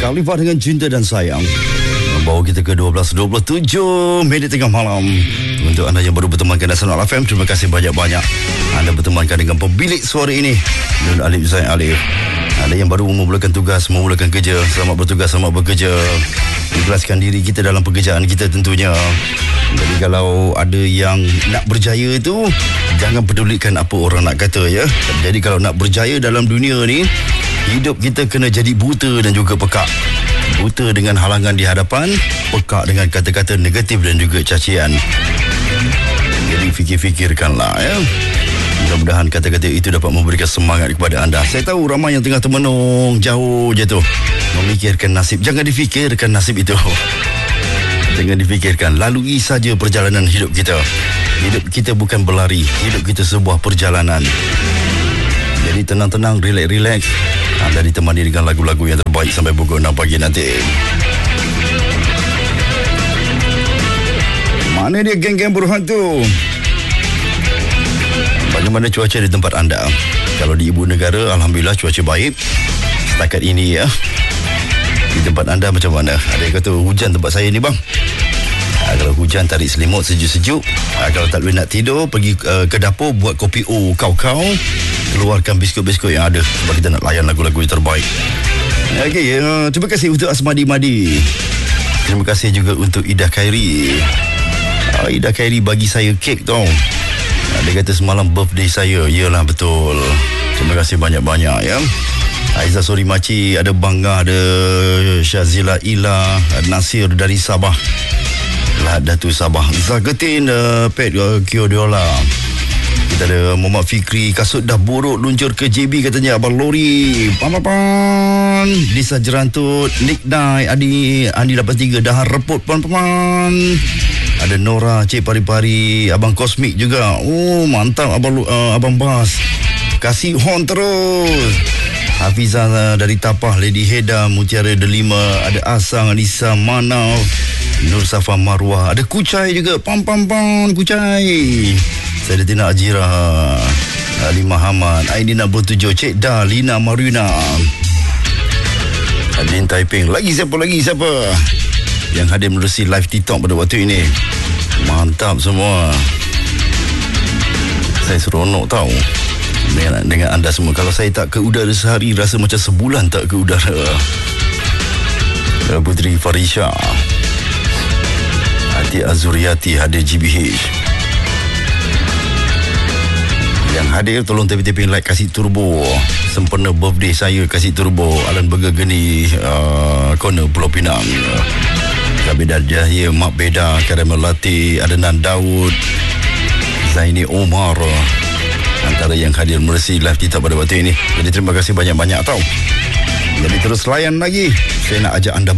Khalifah dengan Cinta dan Sayang membawa kita ke 12.27 minit tengah malam. Untuk anda yang baru bertemankan Nasional FM, terima kasih banyak-banyak. Anda bertemankan dengan pemilik suara ini, Nur Alif Zain Alif. Anda yang baru memulakan tugas, memulakan kerja, selamat bertugas, selamat bekerja. Ikhlaskan diri kita dalam pekerjaan kita tentunya. Jadi kalau ada yang nak berjaya tu, jangan pedulikan apa orang nak kata ya. Jadi kalau nak berjaya dalam dunia ni, hidup kita kena jadi buta dan juga pekak. Buta dengan halangan di hadapan, pekak dengan kata-kata negatif dan juga cacian. Jadi fikir-fikirkanlah ya. Mudah-mudahan kata-kata itu dapat memberikan semangat kepada anda. Saya tahu ramai yang tengah termenung jauh je tu, memikirkan nasib. Jangan difikirkan nasib itu. Jangan difikirkan. Lalui saja perjalanan hidup kita. Hidup kita bukan berlari. Hidup kita sebuah perjalanan. Jadi tenang-tenang, relax-relax. Anda ditemani dengan lagu-lagu yang terbaik sampai pukul 6 pagi nanti. Mana dia geng-geng buruhan tu? Bagaimana cuaca di tempat anda? Kalau di ibu negara, alhamdulillah cuaca baik setakat ini ya. Di tempat anda macam mana? Ada yang kata hujan tempat saya ni bang. Kalau hujan tarik selimut sejuk-sejuk. Kalau tak boleh nak tidur, pergi ke dapur buat kopi kau-kau, keluarkan biskut-biskut yang ada sebab kita nak layan lagu-lagu yang terbaik. Okey, terima kasih untuk Asmadi Madi. Terima kasih juga untuk Ida Khairi. Ida Khairi bagi saya kek tau. Dia kata semalam birthday saya. Yalah betul. Terima kasih banyak-banyak ya. Aiza Sori Maci, ada Bangga, ada Syazila Ila, Nasir dari Sabah, Datu Sabah, Zagetin, Pet Kiodiola. Kita ada Muhammad Fikri, kasut dah buruk luncur ke JB katanya Abang Lori. Pan Lisa Jerantut, Nick Dai, Andi 83 dah repot pan. Ada Nora, Cik Pari-Pari, Abang Kosmik juga. Oh mantap Abang Bas. Kasih horn terus. Hafizah dari Tapah, Lady Heda, Mutiara Delima, ada Asang, Anissa Manau, Nur Safa Marwah, ada Kucai juga. Pam Kucai. Sayyidatina Ajira, Ali Muhammad, Aidina Bertujuh, Cik Da, Lina Marina, Adin Taiping. Lagi siapa yang hadir menerusi live TikTok pada waktu ini? Mantap semua. Saya seronok tahu dengan anda semua. Kalau saya tak ke udara sehari, rasa macam sebulan tak ke udara. Putri Farisha, Ati Azuriati hadir GBH. Yang hadir tolong taping like, kasih turbo. Sempena birthday saya, kasih turbo. Alan Burger Geni, Corner Pulau Pinang, Kabedar Jahir, Mak Beda, Karamel Latte, Adenan Daud, Zaini Omar, antara yang hadir meresi live kita pada waktu ini. Jadi terima kasih banyak-banyak tau. Jadi terus layan lagi. Saya nak ajak anda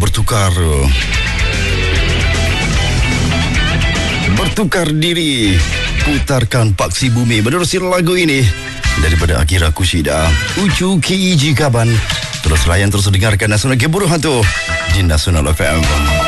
bertukar diri. Putarkan Paksi Bumi menerusi lagu ini daripada Akira Kushida, Ucu Keiji Kaban. Terus layan, terus dengarkan Nasional Geburuh Hantu di Nasional FM.